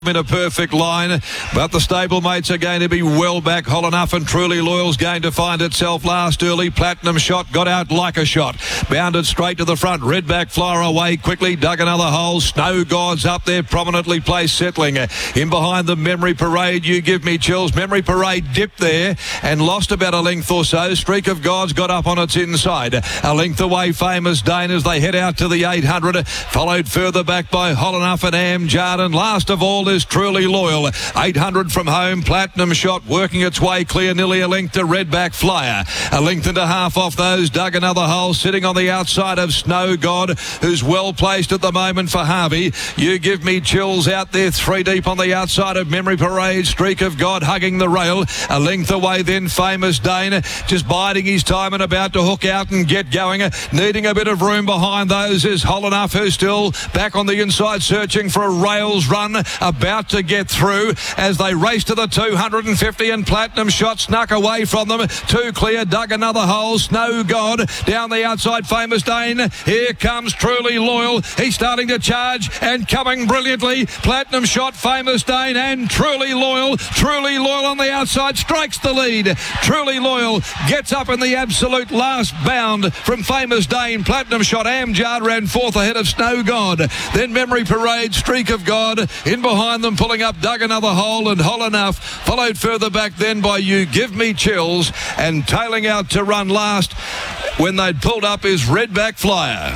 in a perfect line, but the stablemates are going to be well back. Whole Enough and Truly Loyal's going to find itself last early. Platinum Shot got out like a shot, bounded straight to the front. Redback Flyer away quickly, dug another hole. Snow God's up there, prominently placed, settling in behind the Memory Parade. You Give Me Chills. Memory Parade dipped there and lost about a length or so. Streak of Gods got up on its inside, a length away. Famous Dane as they head out to the 800, followed further back by Whole Enough and Amjad, and last of all is Truly Loyal. 800 from home. Platinum Shot working its way clear, nearly a length to Redback Flyer. A length and a half off those. Dug another hole, sitting on the outside of Snow God, who's well placed at the moment for Harvey. You Give Me Chills out there, 3 deep on the outside of Memory Parade. Streak of God hugging the rail. A length away then Famous Dane, just biding his time and about to hook out and get going. Needing a bit of room behind those is Whole Enough, who's still back on the inside searching for a rails run, about to get through as they race to the 250, and Platinum Shot snuck away from them. Two clear, dug another hole. Snow God down the outside. Famous Dane. Here comes Truly Loyal. He's starting to charge and coming brilliantly. Platinum Shot, Famous Dane and Truly Loyal. Truly Loyal on the outside strikes the lead. Truly Loyal gets up in the absolute last bound from Famous Dane. Platinum Shot, Amjad ran fourth ahead of Snow God. Then Memory Parade, Streak of God in behind them, pulling up, dug another hole, and Whole Enough followed further back then by You Give Me Chills, and tailing out to run last when they'd pulled up is Redback Flyer.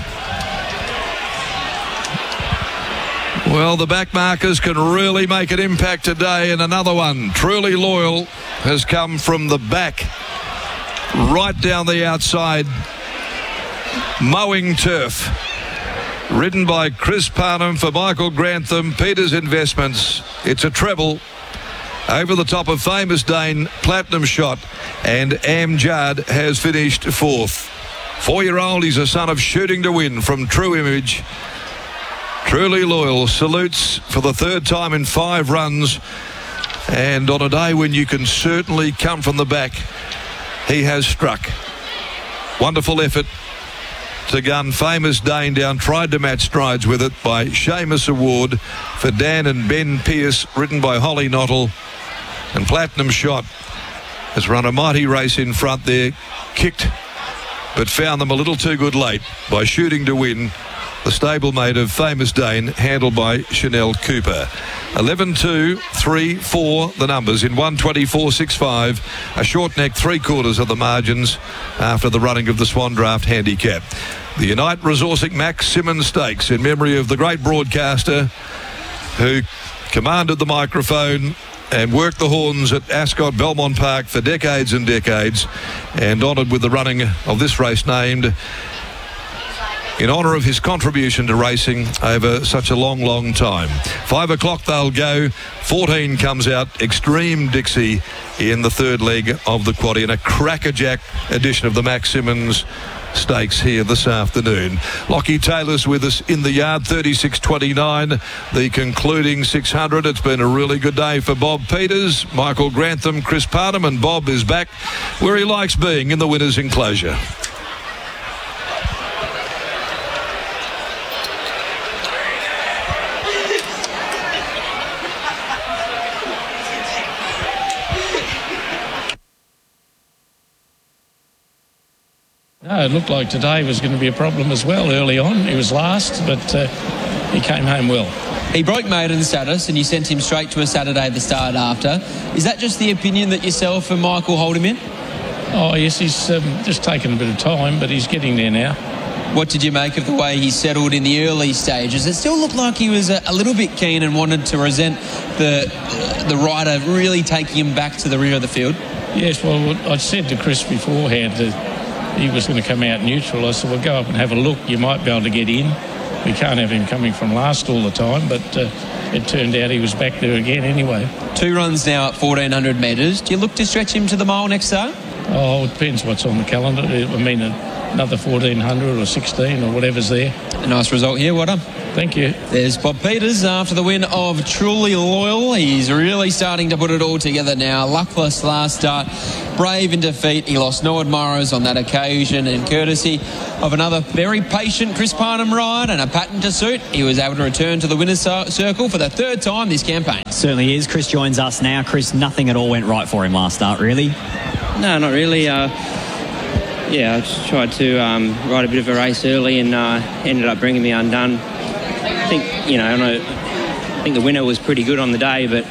Well, the back markers can really make an impact today, and another one, Truly Loyal, has come from the back right down the outside, mowing turf. Ridden by Chris Parnham for Michael Grantham, Peters Investments. It's a treble over the top of Famous Dane, Platinum Shot, and Amjad has finished fourth. 4-year-old, he's a son of Shooting to Win from True Image. Truly Loyal salutes for the third time in 5 runs, and on a day when you can certainly come from the back, he has struck. Wonderful effort to gun Famous Dane down, tried to match strides with it by Seamus Award for Dan and Ben Pearce, ridden by Holly Nottle. And Platinum Shot has run a mighty race in front there, kicked but found them a little too good late by Shooting to Win, the stablemate of Famous Dane, handled by Chanel Cooper. 11-2, 3-4 the numbers in 124.65, a short neck 3/4 of the margins after the running of the Swan Draft Handicap. The Unite Resourcing Max Simmons Stakes in memory of the great broadcaster who commanded the microphone and worked the horns at Ascot Belmont Park for decades and decades, and honoured with the running of this race named in honour of his contribution to racing over such a long, long time. 5 o'clock they'll go. 14 comes out. Extreme Dixie in the third leg of the quaddie, and a crackerjack edition of the Max Simmons Stakes here this afternoon. Lockie Taylor's with us in the yard, 36.29, the concluding 600. It's been a really good day for Bob Peters, Michael Grantham, Chris Parnham, and Bob is back where he likes being, in the winner's enclosure. No, it looked like today was going to be a problem as well early on. He was last, but he came home well. He broke maiden status and you sent him straight to a Saturday the start after. Is that just the opinion that yourself and Michael hold him in? Oh, yes, he's just taken a bit of time, but he's getting there now. What did you make of the way he settled in the early stages? It still looked like he was a little bit keen and wanted to resent the rider really taking him back to the rear of the field. Yes, well, I said to Chris beforehand that he was going to come out neutral. I said, well, go up and have a look. You might be able to get in. We can't have him coming from last all the time, but it turned out he was back there again anyway. 2 runs now at 1,400 metres. Do you look to stretch him to the mile next start? Oh, it depends what's on the calendar. I mean, another 1,400 or 16 or whatever's there. A nice result here, well done. Thank you. There's Bob Peters after the win of Truly Loyal. He's really starting to put it all together now. Luckless last start, brave in defeat. He lost no admirers on that occasion, and courtesy of another very patient Chris Parnham ride and a pattern to suit, he was able to return to the winner's circle for the third time this campaign. Certainly is. Chris joins us now. Chris, nothing at all went right for him last start, really? No, not really. I just tried to ride a bit of a race early and ended up bringing me undone. I think, I think the winner was pretty good on the day, but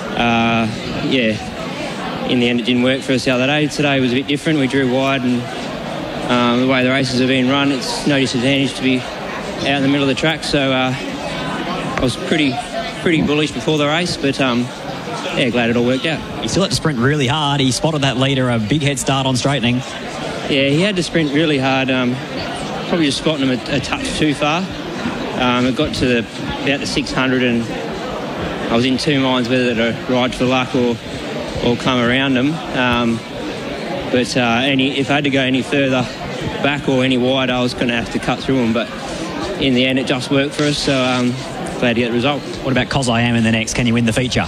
in the end it didn't work for us the other day. Today was a bit different. We drew wide, and the way the races have been run, it's no disadvantage to be out in the middle of the track. So I was pretty bullish before the race, but glad it all worked out. He still had to sprint really hard. He spotted that leader, a big head start on straightening. Yeah, he had to sprint really hard. Probably just spotting him a touch too far. It got to about the 600, and I was in two minds whether to ride for luck or come around him. But if I had to go any further back or any wider, I was going to have to cut through him. But in the end, it just worked for us, so glad to get the result. What about Cos I Am in the next? Can you win the feature?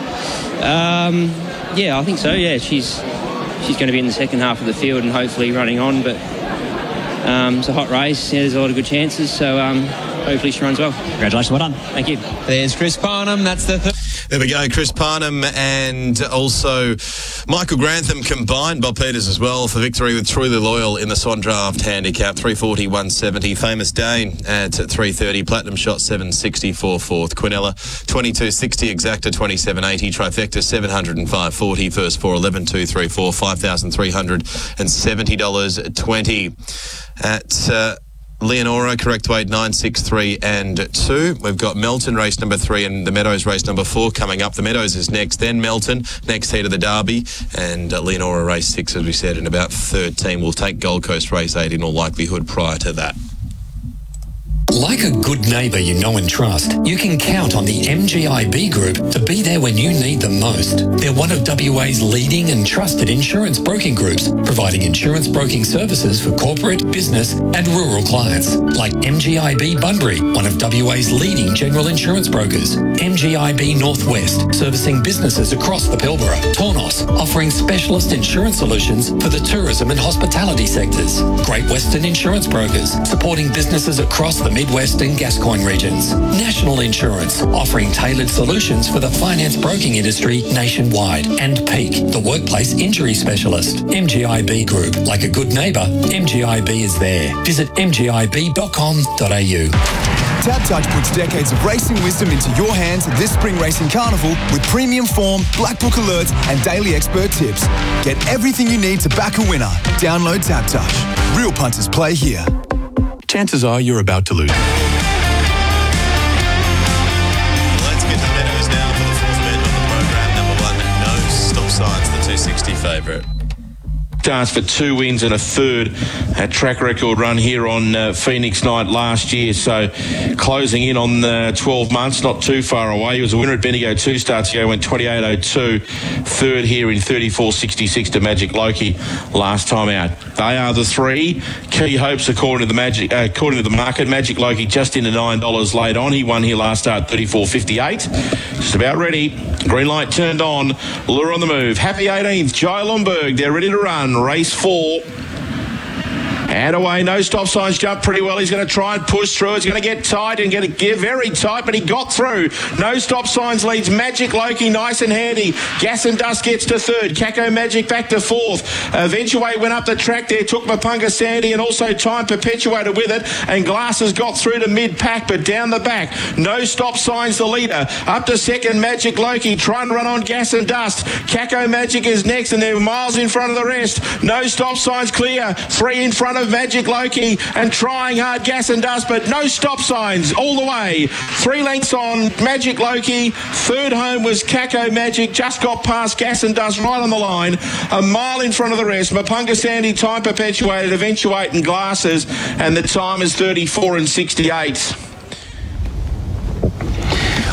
I think so. Yeah, she's going to be in the second half of the field and hopefully running on. But it's a hot race. Yeah, there's a lot of good chances. So hopefully she runs well. Congratulations, well done. Thank you. There's Chris Parnham. That's the third. There we go, Chris Parnham and also Michael Grantham combined, Bob Peters as well, for victory with Truly Loyal in the Swan Draft Handicap, 340, 170. Famous Dane at 330, Platinum Shot 764 fourth, Quinella 2260, Exacta 2780, Trifecta 705.40, first four 11 2 3 4 $5,370.20 at Leonora, correct weight 963 and 2. We've got Melton race number 3 and the Meadows race number 4 coming up. The Meadows is next, then Melton, next heat of the Derby, and Leonora race 6, as we said, in about 13. We'll take Gold Coast race 8 in all likelihood prior to that. Like a good neighbour you know and trust, you can count on the MGIB Group to be there when you need them most. They're one of WA's leading and trusted insurance broking groups, providing insurance broking services for corporate, business and rural clients. Like MGIB Bunbury, one of WA's leading general insurance brokers. MGIB Northwest, servicing businesses across the Pilbara. Tornos, offering specialist insurance solutions for the tourism and hospitality sectors. Great Western Insurance Brokers, supporting businesses across the Midwest and Gascoyne regions. National Insurance, offering tailored solutions for the finance broking industry nationwide. And Peak, the workplace injury specialist. MGIB Group, like a good neighbour, MGIB is there. Visit mgib.com.au. TABtouch puts decades of racing wisdom into your hands this spring racing carnival with premium form, black book alerts and daily expert tips. Get everything you need to back a winner. Download TABtouch. Real punters play here. Chances are you're about to lose. Let's get the Meadows now for the fourth bet on the program. Number 1, No Stop Signs, the 260 favourite. Starts for 2 wins and a third. A track record run here on Phoenix Night last year, so closing in on 12 months, not too far away. He was a winner at Bendigo 2 starts ago, went 28.02. Third here in 34.66 to Magic Loki last time out. They are the 3 key hopes according to the market. Magic Loki just into $9 late on. He won here last start 34.58. Just about ready. Green light turned on. Lure on the move. Happy 18th. Jai Lomberg. They're ready to run. Race 4. And away, No Stop Signs jumped pretty well. He's going to try and push through. He's going to get tight and get very tight, but he got through. No Stop Signs leads Magic Loki, nice and handy. Gas and Dust gets to 3rd. Caco Magic back to 4th. Eventuate went up the track there, took Mapunga Sandy and also Time Perpetuated with it. And Glasses got through to mid-pack, but down the back, No Stop Signs the leader. Up to 2nd, Magic Loki. Try and run on Gas and Dust. Caco Magic is next and they're miles in front of the rest. No Stop Signs clear. 3 in front of Magic Loki and trying hard Gas and Dust, but No Stop Signs all the way. 3 lengths on Magic Loki. 3rd home was Caco Magic, just got past Gas and Dust right on the line. A mile in front of the rest. Mapunga Sandy, Time Perpetuated, Eventuate and Glasses, and the time is 34.68.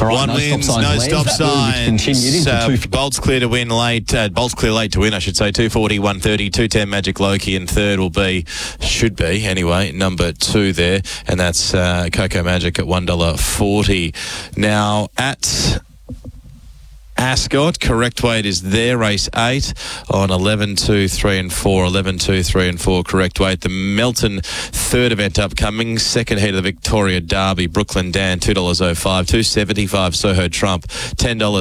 All right, One no wins, stop signs no led. stop That move continued into signs. Bolts clear to win late. Bolts clear late to win, I should say. 240, 130, 210 Magic Loki, and third will be, should be anyway, number 2 there, and that's Coco Magic at $1.40. Now at Ascot, correct weight is there, race 8 on 11, 2, 3 and 4, 11, 2, 3 and 4, correct weight. The Melton third event upcoming, second heat of the Victoria Derby, Brooklyn Dan, $2.05, $2.75 Soho Trump, $10